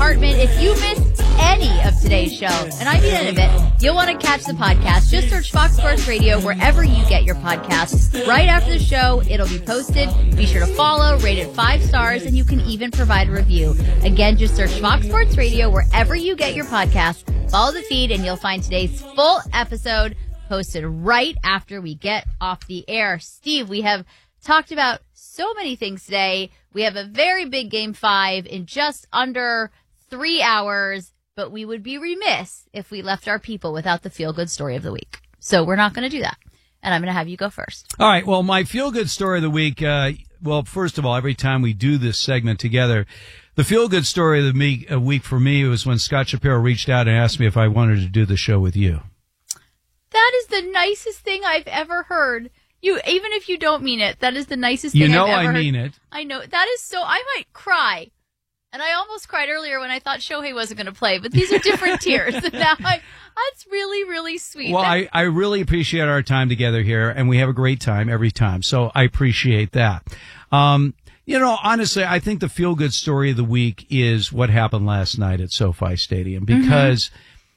Hartman. If you missed any of today's show, and I mean any of it, you'll want to catch the podcast. Just search Fox Sports Radio wherever you get your podcasts. Right after the show, it'll be posted. Be sure to follow, rate it 5 stars, and you can even provide a review. Again, just search Fox Sports Radio wherever you get your podcasts. Follow the feed, and you'll find today's full episode posted right after we get off the air. Steve, we have talked about so many things today. We have a very big Game 5 in just under 3 hours, but we would be remiss if we left our people without the feel-good story of the week. So we're not going to do that, and I'm going to have you go first. All right, well, my feel-good story of the week, well, first of all, every time we do this segment together, the feel-good story of the week for me was when Scott Shapiro reached out and asked me if I wanted to do the show with you. That is the nicest thing I've ever heard. Even if you don't mean it, that is the nicest thing I've ever heard. You know I mean it. I know. That is so, I might cry. And I almost cried earlier when I thought Shohei wasn't going to play, but these are different tears. And now that's really, really sweet. Well, I really appreciate our time together here, and we have a great time every time. So I appreciate that. Honestly, I think the feel-good story of the week is what happened last night at SoFi Stadium because,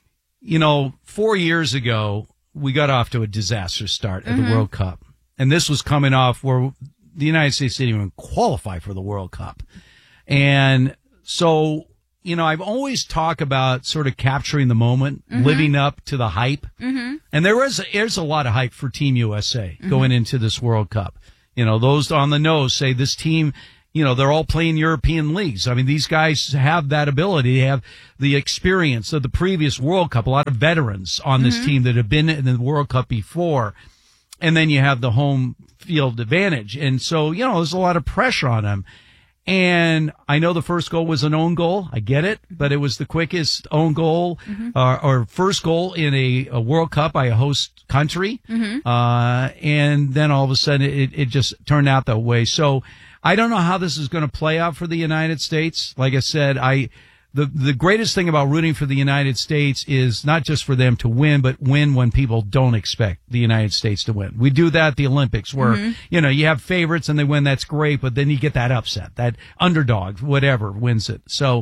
4 years ago, we got off to a disaster start at the World Cup. And this was coming off where the United States didn't even qualify for the World Cup. And so, I've always talked about sort of capturing the moment, living up to the hype. And there's a lot of hype for Team USA going into this World Cup. Those on the nose say this team, they're all playing European leagues. I mean, these guys have that ability. They have the experience of the previous World Cup, a lot of veterans on this team that have been in the World Cup before. And then you have the home field advantage. And so, there's a lot of pressure on them. And I know the first goal was an own goal. I get it. But it was the quickest own goal or first goal in a World Cup by a host country. And then all of a sudden it just turned out that way. So I don't know how this is going to play out for the United States. Like I said, the greatest thing about rooting for the United States is not just for them to win, but win when people don't expect the United States to win. We do that at the Olympics where, you have favorites and they win. That's great. But then you get that upset, that underdog, whatever wins it. So,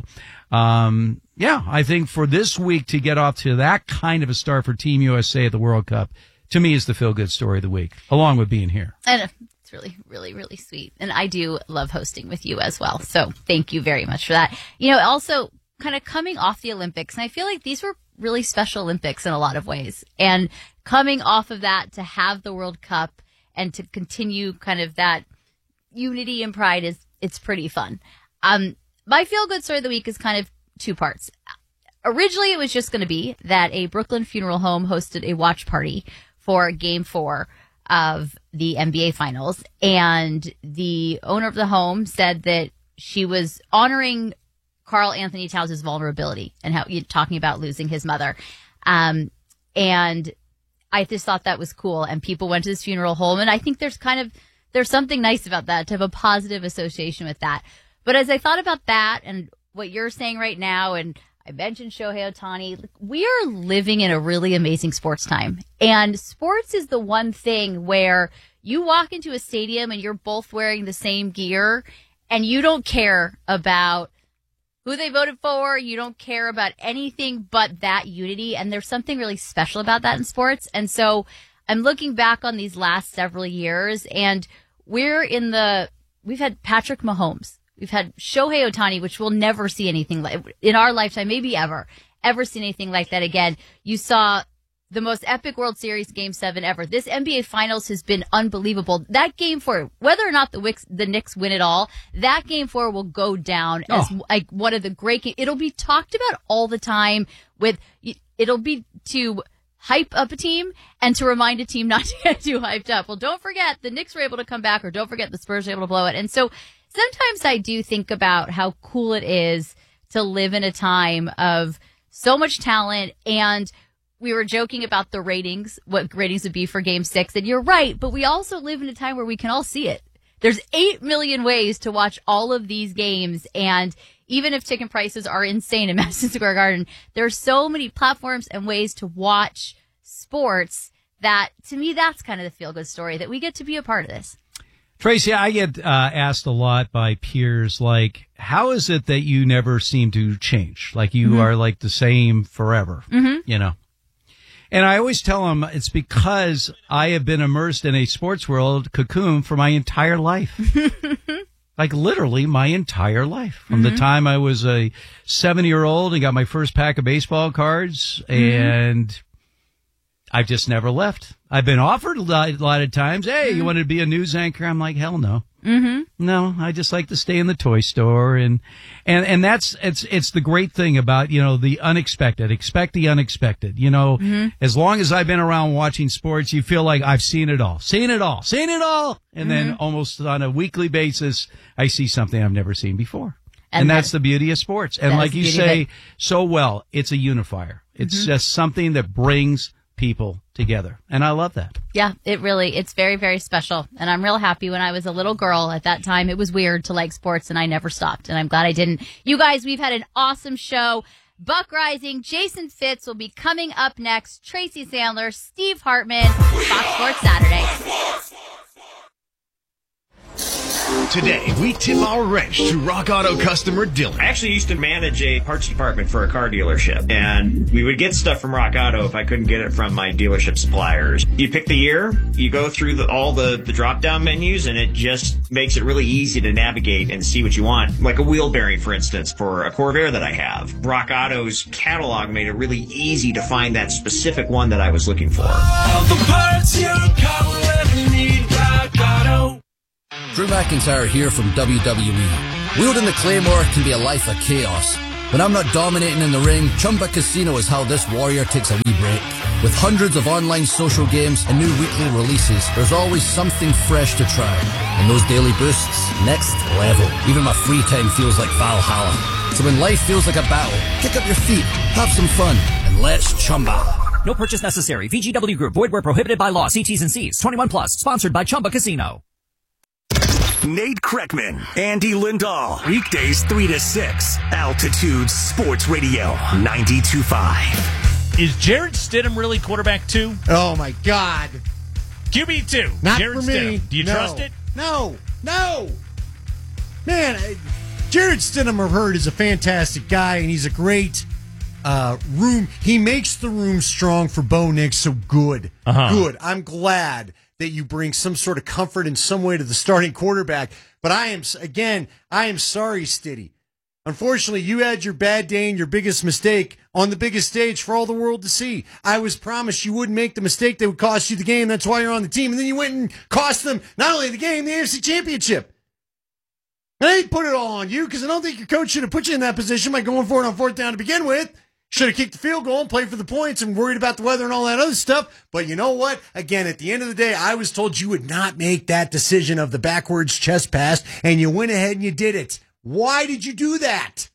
I think for this week to get off to that kind of a start for Team USA at the World Cup, to me is the feel-good story of the week, along with being here. And it's really, really, really sweet. And I do love hosting with you as well. So thank you very much for that. Also kind of coming off the Olympics, and I feel like these were really special Olympics in a lot of ways. And coming off of that to have the World Cup and to continue kind of that unity and pride it's pretty fun. My feel-good story of the week is kind of 2 parts. Originally, it was just going to be that a Brooklyn funeral home hosted a watch party for Game 4 of the NBA Finals. And the owner of the home said that she was honoring Karl Anthony Towns' vulnerability and how you're talking about losing his mother. And I just thought that was cool. And people went to this funeral home. And I think there's something nice about that, to have a positive association with that. But as I thought about that and what you're saying right now, and I mentioned Shohei Ohtani, we are living in a really amazing sports time. And sports is the one thing where you walk into a stadium and you're both wearing the same gear and you don't care about who they voted for. You don't care about anything but that unity. And there's something really special about that in sports. And so I'm looking back on these last several years, and we've had Patrick Mahomes. We've had Shohei Ohtani, which we'll never see anything like in our lifetime, maybe ever see anything like that again. You saw the most epic World Series Game 7 ever. This NBA Finals has been unbelievable. That Game 4, whether or not the Knicks win it all, that Game 4 will go down as like one of the great games. It'll be talked about all the time. It'll be to hype up a team and to remind a team not to get too hyped up. Well, don't forget the Knicks were able to come back, or don't forget the Spurs were able to blow it. And so sometimes I do think about how cool it is to live in a time of so much talent. And we were joking about the ratings, what ratings would be for Game 6. And you're right, but we also live in a time where we can all see it. There's 8 million ways to watch all of these games. And even if ticket prices are insane in Madison Square Garden, there's so many platforms and ways to watch sports that, to me, that's kind of the feel-good story, that we get to be a part of this. Tracy, I get asked a lot by peers, like, how is it that you never seem to change? Like, you are like the same forever, you know? And I always tell them it's because I have been immersed in a sports world cocoon for my entire life. Like literally my entire life. From the time I was a 7-year-old and got my first pack of baseball cards, and I've just never left. I've been offered a lot of times, hey, you want to be a news anchor? I'm like, hell no. No, I just like to stay in the toy store, and that's it's the great thing about, you know, the unexpected. Expect the unexpected. You know, as long as I've been around watching sports, you feel like I've seen it all, and then almost on a weekly basis, I see something I've never seen before, and that's the beauty of sports. And like you say so well, it's a unifier. It's just something that brings people together. And I love that. Yeah, it's very, very special. And I'm real happy. When I was a little girl at that time, it was weird to like sports, and I never stopped. And I'm glad I didn't. You guys, we've had an awesome show. Buck Rising, Jason Fitz will be coming up next. Tracy Sandler, Steve Hartman, Fox Sports Saturday. Today, we tip our wrench to Rock Auto customer Dylan. I actually used to manage a parts department for a car dealership, and we would get stuff from Rock Auto if I couldn't get it from my dealership suppliers. You pick the year, you go through all the drop-down menus, and it just makes it really easy to navigate and see what you want. Like a wheel bearing, for instance, for a Corvair that I have. Rock Auto's catalog made it really easy to find that specific one that I was looking for. All the parts your car will ever need, Rock Auto. Drew McIntyre here from WWE. Wielding the Claymore can be a life of chaos. When I'm not dominating in the ring, Chumba Casino is how this warrior takes a wee break. With hundreds of online social games and new weekly releases, there's always something fresh to try. And those daily boosts, next level. Even my free time feels like Valhalla. So when life feels like a battle, kick up your feet, have some fun, and let's Chumba. No purchase necessary. VGW Group. Void where prohibited by law. See T's and C's. 21 plus. Sponsored by Chumba Casino. Nate Kreckman, Andy Lindahl. Weekdays 3 to 6. Altitude Sports Radio 92.5. Is Jarrett Stidham really quarterback 2? Oh, my God. QB 2. Not Jarrett for me. Stidham. Do you trust it? No. Man, Jarrett Stidham, I've heard, is a fantastic guy, and he's a great room. He makes the room strong for Bo Nix, so good. Good. I'm glad that you bring some sort of comfort in some way to the starting quarterback. But I am sorry, Stiddy. Unfortunately, you had your bad day and your biggest mistake on the biggest stage for all the world to see. I was promised you wouldn't make the mistake that would cost you the game. That's why you're on the team. And then you went and cost them not only the game, the AFC Championship. And I didn't put it all on you because I don't think your coach should have put you in that position by going for it on 4th down to begin with. Should have kicked the field goal and played for the points and worried about the weather and all that other stuff. But you know what? Again, at the end of the day, I was told you would not make that decision of the backwards chest pass, and you went ahead and you did it. Why did you do that?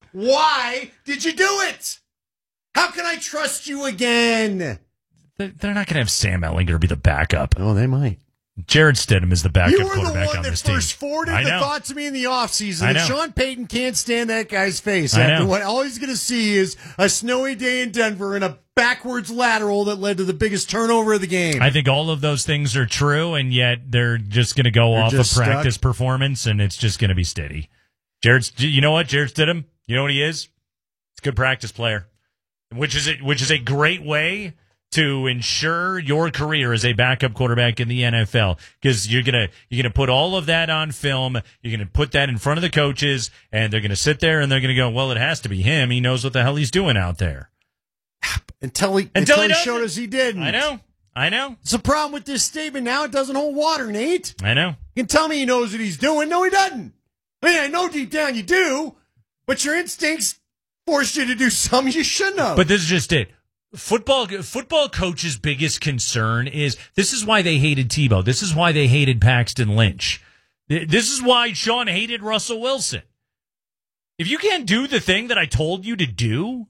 Why did you do it? How can I trust you again? They're not going to have Sam Ehlinger be the backup. Oh, they might. Jared Stidham is the backup quarterback on this team. You were the one that first forwarded the thought to me in the offseason that Sean Payton can't stand that guy's face. After what all he's going to see is a snowy day in Denver and a backwards lateral that led to the biggest turnover of the game. I think all of those things are true, and yet they're just going to go off of practice performance, and it's just going to be steady. You know what? Jared Stidham, you know what he is? He's a good practice player, which is a great way to ensure your career as a backup quarterback in the NFL, because you're gonna put all of that on film. You're gonna put that in front of the coaches, and they're gonna sit there and they're gonna go, "Well, it has to be him. He knows what the hell he's doing out there." Until he showed us he didn't. I know. It's a problem with this statement now. It doesn't hold water, Nate. I know. You can tell me he knows what he's doing. No, he doesn't. I mean, I know deep down you do, but your instincts force you to do something you shouldn't have. But this is just it. Football coach's biggest concern is this is why they hated Tebow. This is why they hated Paxton Lynch. This is why Sean hated Russell Wilson. If you can't do the thing that I told you to do,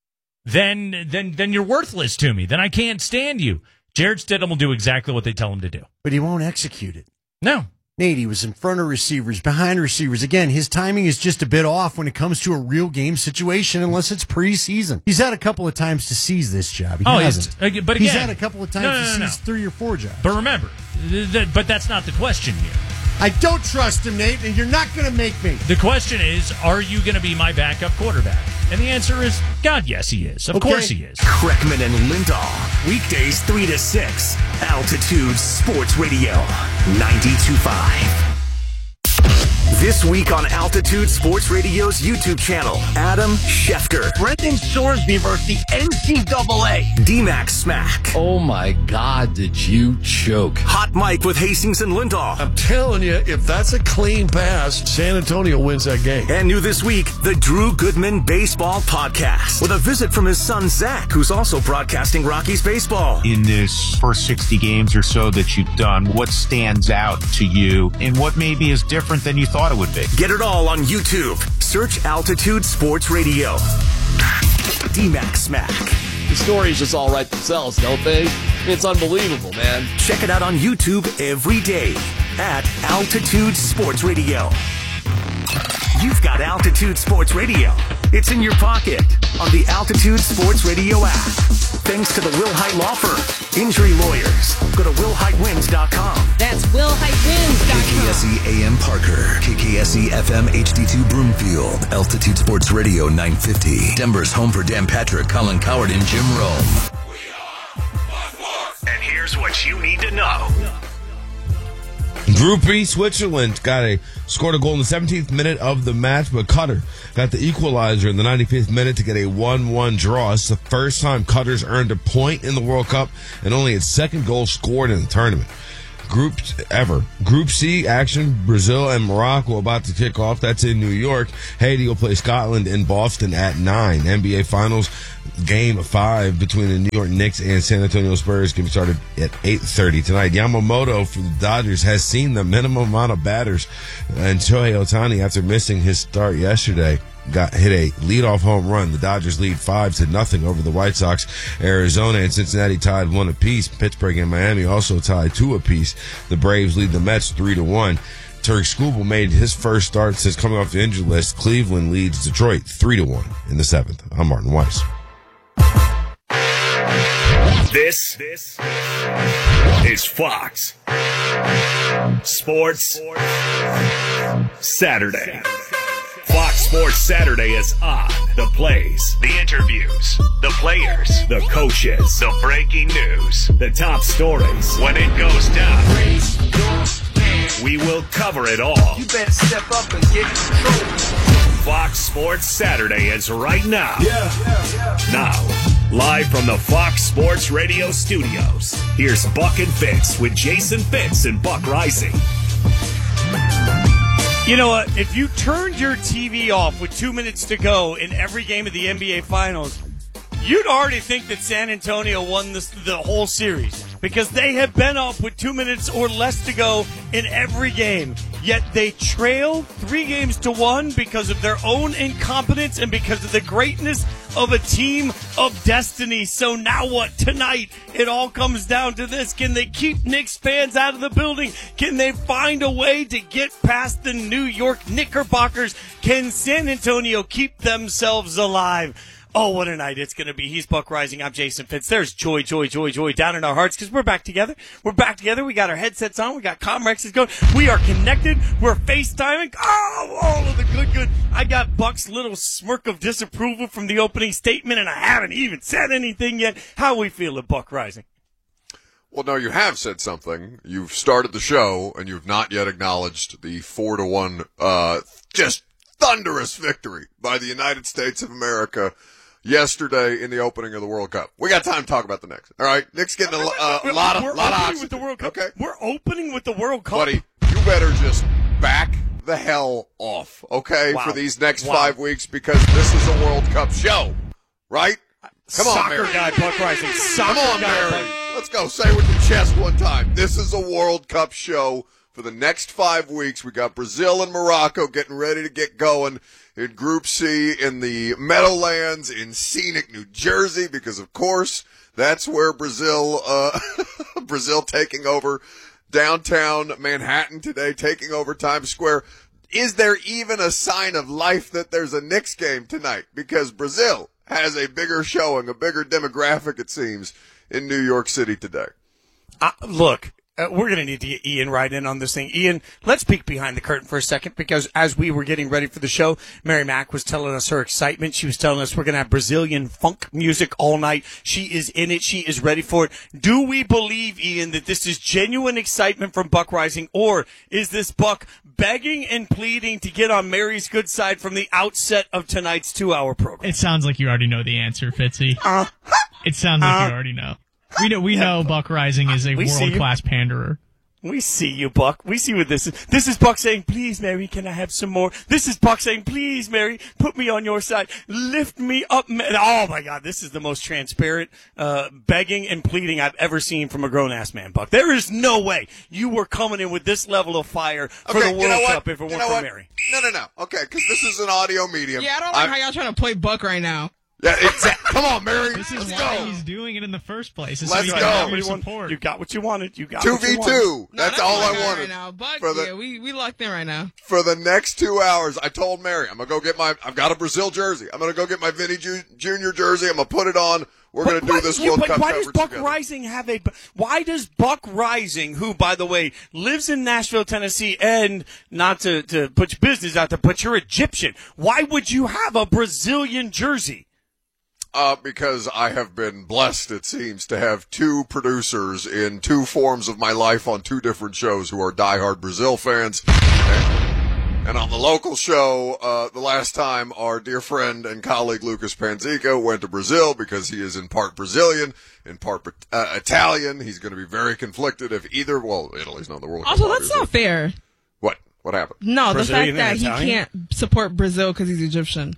then you're worthless to me. Then I can't stand you. Jared Stidham will do exactly what they tell him to do. But he won't execute it. No. Nate, he was in front of receivers, behind receivers. Again, his timing is just a bit off when it comes to a real game situation, unless it's preseason. He's had a couple of times to seize this job. He hasn't. But again, he's had a couple of times to seize 3 or 4 jobs. But remember, but that's not the question here. I don't trust him, Nate, and you're not going to make me. The question is, are you going to be my backup quarterback? And the answer is, God, yes, he is. Of course he is. Kreckman and Lindahl. Weekdays 3 to 6. Altitude Sports Radio. 92.5. This week on Altitude Sports Radio's YouTube channel, Adam Schefter. Brendan Sorsby versus the NCAA. D-Mac Smack. Oh my God, did you choke? Hot Mike with Hastings and Lindahl. I'm telling you, if that's a clean pass, San Antonio wins that game. And new this week, the Drew Goodman Baseball Podcast. With a visit from his son, Zach, who's also broadcasting Rockies baseball. In this first 60 games or so that you've done, what stands out to you and what maybe is different than you thought it would be? Get it all on YouTube. Search Altitude Sports Radio. D-Mac Smack. The stories just all write themselves, don't they? It's unbelievable, man. Check it out on YouTube every day at Altitude Sports Radio. You've got Altitude Sports Radio. It's in your pocket on the Altitude Sports Radio app. Thanks to the Will Hite Law Firm. Injury lawyers. Go to WillHiteWins.com. That's WillHiteWins.com. KKSE AM Parker. KKSE FM HD2 Broomfield. Altitude Sports Radio 950. Denver's home for Dan Patrick, Colin Coward, and Jim Rome. And here's what you need to know. Group B, Switzerland scored a goal in the 17th minute of the match, but Qatar got the equalizer in the 95th minute to get a 1-1 draw. It's the first time Qatar's earned a point in the World Cup and only its second goal scored in the tournament. Group C action, Brazil and Morocco about to kick off. That's in New York. Haiti will play Scotland in Boston at 9. NBA Finals Game 5 between the New York Knicks and San Antonio Spurs can be started at 8:30 tonight. Yamamoto for the Dodgers has seen the minimum amount of batters, and Shohei Ohtani, after missing his start yesterday, hit a leadoff home run. The Dodgers lead 5-0 over the White Sox. Arizona and Cincinnati tied 1 apiece. Pittsburgh and Miami also tied 2 apiece. The Braves lead the Mets 3-1. Turk Skubal made his first start since coming off the injured list. Cleveland leads Detroit 3-1 in the 7th. I'm Martin Weiss. This is Fox Sports Saturday. Fox Sports Saturday is on. The plays, the interviews, the players, the coaches, the breaking news, the top stories. When it goes down, we will cover it all. You better step up and get in control. Fox Sports Saturday is right now. Now, live from the Fox Sports Radio studios, here's Buck and Fitz with Jason Fitz and Buck Rising. You know what? If you turned your TV off with 2 minutes to go in every game of the NBA Finals, you'd already think that San Antonio won the whole series because they have been up with 2 minutes or less to go in every game. Yet they trail 3-1 because of their own incompetence and because of the greatness of a team of destiny. So now what? Tonight, it all comes down to this. Can they keep Knicks fans out of the building? Can they find a way to get past the New York Knickerbockers? Can San Antonio keep themselves alive? Oh, what a night it's going to be. He's Buck Rising. I'm Jason Fitz. There's joy down in our hearts because we're back together. We got our headsets on. We got Comrexes going. We are connected. We're FaceTiming. Oh, all of the good. I got Buck's little smirk of disapproval from the opening statement, and I haven't even said anything yet. How we feel at Buck Rising? Well, no, you have said something. You've started the show, and you've not yet acknowledged the 4-1, just thunderous victory by the United States of America yesterday in the opening of the World Cup. We got time to talk about the Knicks. All right, Knicks getting a lot of oxygen. With the World Cup. Okay, we're opening with the World Cup, buddy. You better just back the hell off, okay, for these next 5 weeks because this is a World Cup show, right? Come on, Soccer Mary. guy, Buck Rising. Come on, Mary. Let's go. Say it with your chest one time. This is a World Cup show for the next 5 weeks. We got Brazil and Morocco getting ready to get going in Group C in the Meadowlands in scenic New Jersey because, of course, that's where Brazil taking over downtown Manhattan today, taking over Times Square. Is there even a sign of life that there's a Knicks game tonight? Because Brazil has a bigger showing, a bigger demographic, it seems, in New York City today. Look, We're going to need to get Ian right in on this thing. Ian, let's peek behind the curtain for a second, because as we were getting ready for the show, Mary Mack was telling us her excitement. She was telling us we're going to have Brazilian funk music all night. She is in it. She is ready for it. Do we believe, Ian, that this is genuine excitement from Buck Rising, or is this Buck begging and pleading to get on Mary's good side from the outset of tonight's 2-hour program? It sounds like you already know the answer, Fitzy. It sounds like you already know. We know Buck Rising is a world-class panderer. We see you, Buck. We see what this is. This is Buck saying, please, Mary, can I have some more? This is Buck saying, please, Mary, put me on your side. Lift me up. Oh, my God. This is the most transparent begging and pleading I've ever seen from a grown-ass man, Buck. There is no way you were coming in with this level of fire for the World Cup if it weren't for Mary. No. Okay, because this is an audio medium. Yeah, I don't like how y'all trying to play Buck right now. Yeah, exactly. Come on, Mary. This is why he's doing it in the first place. Let's go. You got what you wanted. You got 2v2. That's all I wanted. Right now. Buck, we locked in right now. For the next 2 hours, I told Mary, I'm going to go get I've got a Brazil jersey. I'm going to go get my Vinny Jr. jersey. I'm going to put it on. We're going to do this World Cup coverage together. Why does Buck Rising, who, by the way, lives in Nashville, Tennessee, and not to put your business out there, but you're Egyptian, why would you have a Brazilian jersey? Because I have been blessed, it seems, to have two producers in two forms of my life on two different shows who are diehard Brazil fans. And on the local show, the last time our dear friend and colleague Lucas Panzica went to Brazil because he is in part Brazilian, in part Italian. He's going to be very conflicted if Italy's not in the World Cup. Also, that's not fair. What happened? No, Brazilian the fact that he can't support Brazil because he's Egyptian.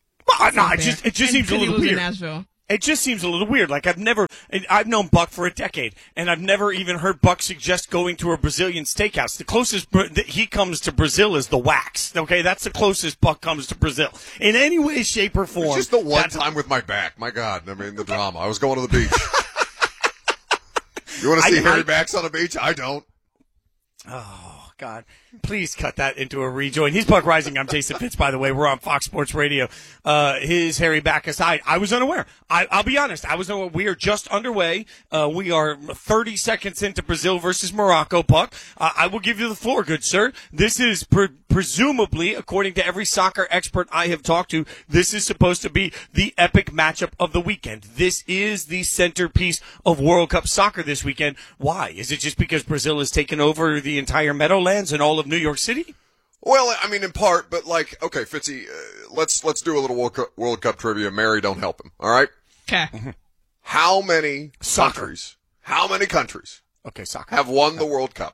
It just seems a little weird. It just seems a little weird. Like I've known Buck for a decade, and I've never even heard Buck suggest going to a Brazilian steakhouse. The closest that he comes to Brazil is the Wax. Okay, that's the closest Buck comes to Brazil in any way, shape, or form. It's just the one time with my back. My God, I mean the drama. I was going to the beach. You want to see hairy backs on the beach? I don't. Oh, God. Please cut that into a rejoin. He's Buck Rising. I'm Jason Fitz, by the way. We're on Fox Sports Radio. His hairy back aside, I was unaware. I'll be honest. I was unaware. We are just underway. We are 30 seconds into Brazil versus Morocco, Buck. I will give you the floor, good sir. This is presumably, according to every soccer expert I have talked to, this is supposed to be the epic matchup of the weekend. This is the centerpiece of World Cup soccer this weekend. Why? Is it just because Brazil has taken over the entire Meadowlands and all of New York City? Well, I mean, in part, but okay, Fitzy, let's do a little World Cup trivia. Mary, don't help him. All right? Okay. How many countries have won the World Cup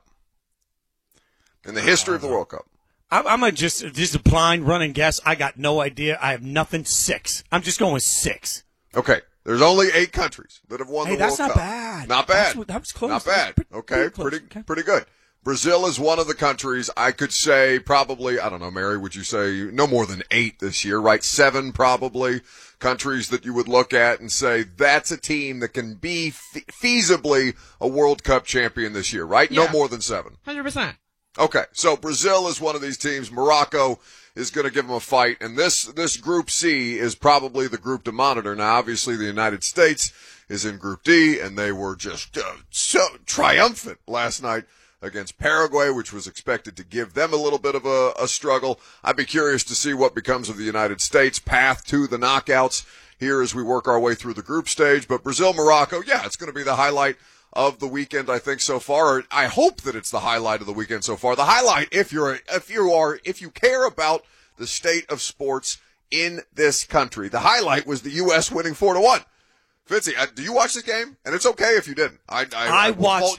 in the history of the World Cup? I'm just a blind running guess. I got no idea. I have nothing. 6. I'm just going with 6. Okay. There's only 8 countries that have won the World Cup. That's not bad. Not bad. That was close. Not bad. Okay. Pretty good. Brazil is one of the countries. I could say probably, I don't know, Mary, would you say no more than 8 this year, right? 7 probably countries that you would look at and say that's a team that can be feasibly a World Cup champion this year, right? Yeah. No more than 7. 100%. Okay, so Brazil is one of these teams. Morocco is going to give them a fight, and this Group C is probably the group to monitor. Now, obviously, the United States is in Group D, and they were just so triumphant last night against Paraguay, which was expected to give them a little bit of a struggle. I'd be curious to see what becomes of the United States' path to the knockouts here as we work our way through the group stage. But Brazil, Morocco, yeah, it's going to be the highlight of the weekend, I think, so far. I hope that it's the highlight of the weekend so far. The highlight, if you care about the state of sports in this country, the highlight was the U.S. winning 4-1. Fitzy, do you watch this game? And it's okay if you didn't. I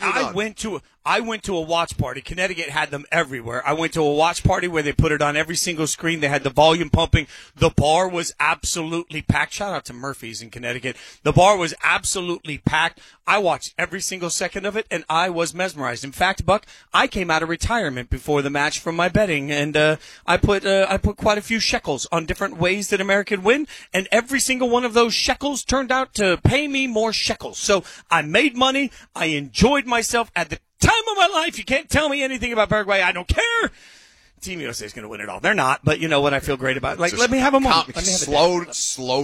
went to a watch party. Connecticut had them everywhere. I went to a watch party where they put it on every single screen. They had the volume pumping. The bar was absolutely packed. Shout out to Murphy's in Connecticut. The bar was absolutely packed. I watched every single second of it, and I was mesmerized. In fact, Buck, I came out of retirement before the match from my betting, and I put quite a few shekels on different ways that America could win, and every single one of those shekels turned out to pay me more shekels. So I made money. I enjoyed myself at the time of my life. You can't tell me anything about Paraguay. I don't care. Team USA is going to win it all. They're not, but you know what I feel great about. Like, let me have a moment. Slow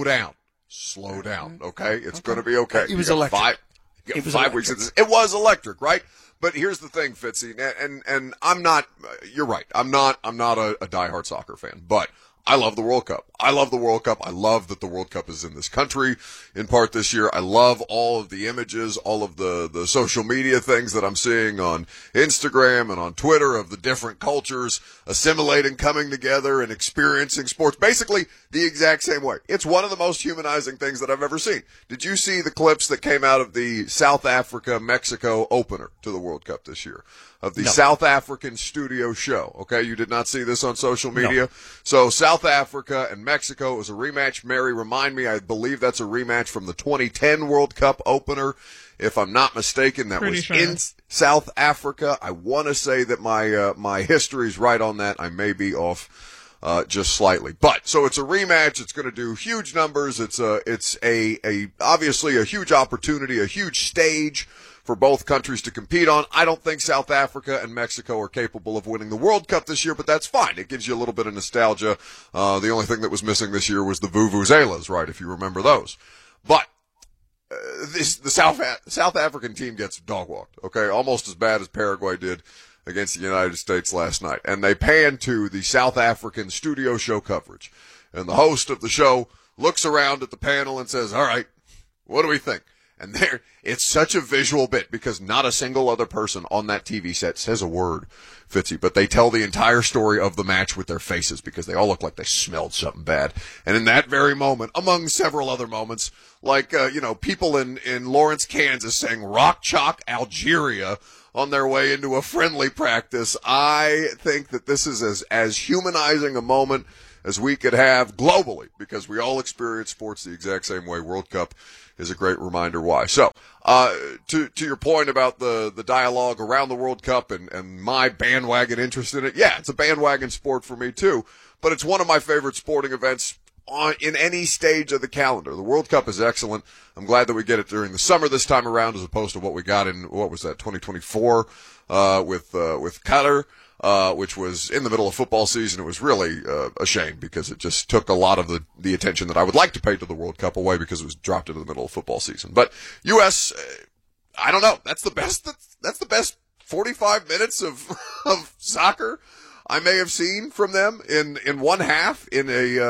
down. Okay, it's going to be okay. It was electric. It was 5 weeks. It was electric, right? But here's the thing, Fitzy, and I'm not. You're right. I'm not a diehard soccer fan, but I love the World Cup. I love the World Cup. I love that the World Cup is in this country in part this year. I love all of the images, all of the social media things that I'm seeing on Instagram and on Twitter of the different cultures assimilating, coming together, and experiencing sports basically the exact same way. It's one of the most humanizing things that I've ever seen. Did you see the clips that came out of the South Africa-Mexico opener to the World Cup this year? Of the South African studio show. Okay, you did not see this on social media. No. So South Africa and Mexico, it was a rematch. Mary, remind me, I believe that's a rematch from the 2010 World Cup opener. If I'm not mistaken, that was in South Africa. I want to say that my history's right on that. I may be off just slightly. But so it's a rematch. It's going to do huge numbers. It's obviously a huge opportunity, a huge stage for both countries to compete on. I don't think South Africa and Mexico are capable of winning the World Cup this year, but that's fine. It gives you a little bit of nostalgia. The only thing that was missing this year was the Vuvuzelas, right, if you remember those. But the South African team gets dog-walked, okay, almost as bad as Paraguay did against the United States last night. And they pan to the South African studio show coverage. And the host of the show looks around at the panel and says, all right, what do we think? And it's such a visual bit because not a single other person on that TV set says a word, Fitzy, but they tell the entire story of the match with their faces because they all look like they smelled something bad. And in that very moment, among several other moments, like, people in Lawrence, Kansas saying Rock Chalk Algeria on their way into a friendly practice, I think that this is as humanizing a moment as we could have globally because we all experience sports the exact same way. World Cup is a great reminder why. So, to your point about the dialogue around the World Cup and my bandwagon interest in it, yeah, it's a bandwagon sport for me too, but it's one of my favorite sporting events in any stage of the calendar. The World Cup is excellent. I'm glad that we get it during the summer this time around as opposed to what we got in, 2024, with Qatar. Which was in the middle of football season. It was really a shame because it just took a lot of the attention that I would like to pay to the World Cup away because it was dropped into the middle of football season. But U.S., I don't know. That's the best 45 minutes of soccer I may have seen from them in one half in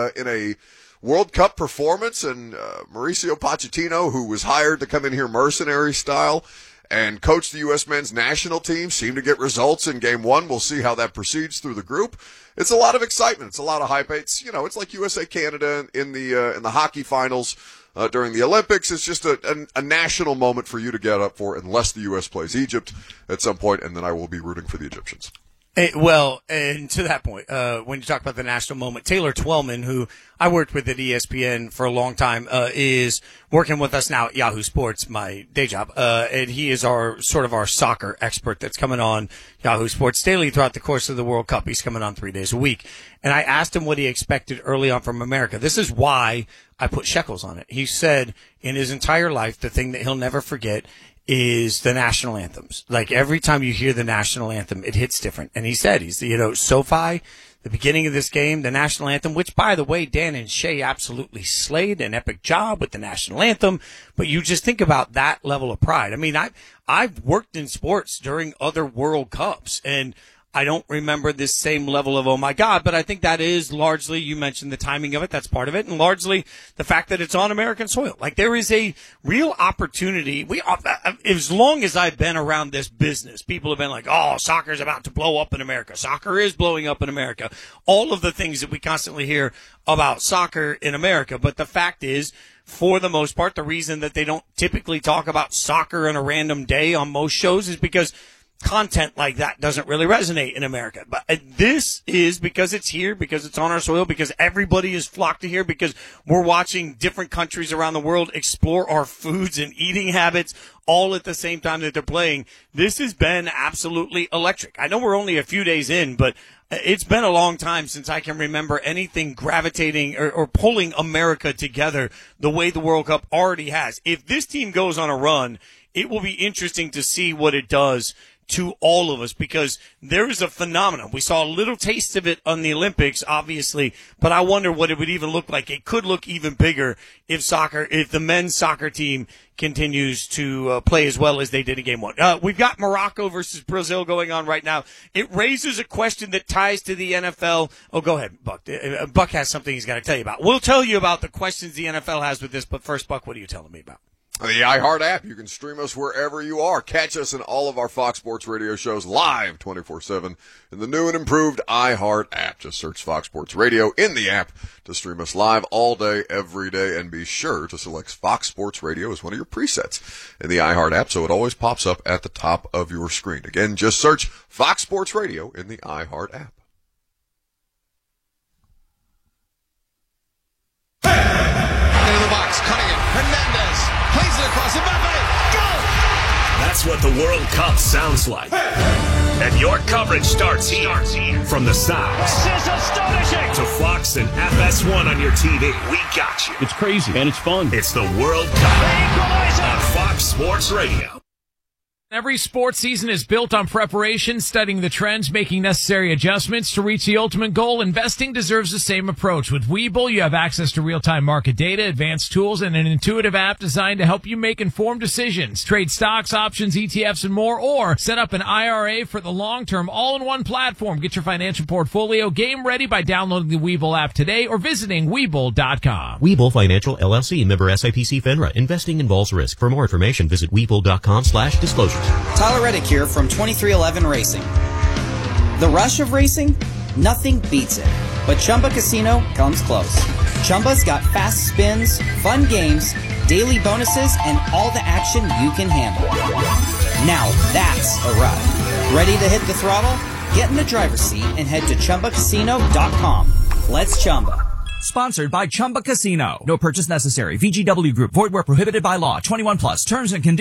a World Cup performance. And Mauricio Pochettino, who was hired to come in here mercenary style and coach the U.S. men's national team, seemed to get results in game one. We'll see how that proceeds through the group. It's a lot of excitement. It's a lot of hype. It's like USA Canada in the hockey finals during the Olympics. It's just a national moment for you to get up for, unless the U.S. plays Egypt at some point, and then I will be rooting for the Egyptians. Well, and to that point, when you talk about the national moment, Taylor Twellman, who I worked with at ESPN for a long time, is working with us now at Yahoo Sports, my day job. And he is our soccer expert that's coming on Yahoo Sports daily throughout the course of the World Cup. He's coming on 3 days a week. And I asked him what he expected early on from America. This is why I put shekels on it. He said in his entire life, the thing that he'll never forget is the national anthems. Like every time you hear the national anthem, it hits different. And he said, SoFi, the beginning of this game, the national anthem, which by the way, Dan and Shay absolutely slayed an epic job with the national anthem. But you just think about that level of pride. I mean, I've worked in sports during other World Cups, and I don't remember this same level of, oh my God, but I think that is largely, you mentioned the timing of it, that's part of it, and largely the fact that it's on American soil. Like there is a real opportunity. As long as I've been around this business, people have been like, oh, soccer's about to blow up in America. Soccer is blowing up in America. All of the things that we constantly hear about soccer in America. But the fact is, for the most part, the reason that they don't typically talk about soccer on a random day on most shows is because content like that doesn't really resonate in America. But this is because it's here, because it's on our soil, because everybody is flocked to here, because we're watching different countries around the world explore our foods and eating habits all at the same time that they're playing. This has been absolutely electric. I know we're only a few days in, but it's been a long time since I can remember anything gravitating or pulling America together the way the World Cup already has. If this team goes on a run, it will be interesting to see what it does to all of us, because there is a phenomenon. We saw a little taste of it on the Olympics, obviously, but I wonder what it would even look like. It could look even bigger if the men's soccer team continues to play as well as they did in game one. We've got Morocco versus Brazil going on right now. It raises a question that ties to the NFL. Oh, go ahead, Buck. Buck has something he's got to tell you about. We'll tell you about the questions the NFL has with this, but first, Buck, what are you telling me about? The iHeart app. You can stream us wherever you are. Catch us in all of our Fox Sports Radio shows live 24/7 in the new and improved iHeart app. Just search Fox Sports Radio in the app to stream us live all day, every day, and be sure to select Fox Sports Radio as one of your presets in the iHeart app so it always pops up at the top of your screen. Again, just search Fox Sports Radio in the iHeart app. Into the box, Cunningham, Hernandez, plays it across, Mbappe, goal! That's what the World Cup sounds like. And your coverage starts here. From the sounds This is astonishing! to Fox and FS1 on your TV. We got you. It's crazy, and it's fun. It's the World Cup on Fox Sports Radio. Every sports season is built on preparation, studying the trends, making necessary adjustments to reach the ultimate goal. Investing deserves the same approach. With Webull, you have access to real-time market data, advanced tools, and an intuitive app designed to help you make informed decisions. Trade stocks, options, ETFs, and more, or set up an IRA for the long-term all-in-one platform. Get your financial portfolio game ready by downloading the Webull app today or visiting Webull.com. Webull Financial LLC, member SIPC FINRA. Investing involves risk. For more information, visit Webull.com/disclosures. Tyler Reddick here from 2311 Racing. The rush of racing? Nothing beats it. But Chumba Casino comes close. Chumba's got fast spins, fun games, daily bonuses, and all the action you can handle. Now that's a ride. Ready to hit the throttle? Get in the driver's seat and head to ChumbaCasino.com. Let's Chumba. Sponsored by Chumba Casino. No purchase necessary. VGW Group. Void where prohibited by law. 21 plus. Terms and conditions.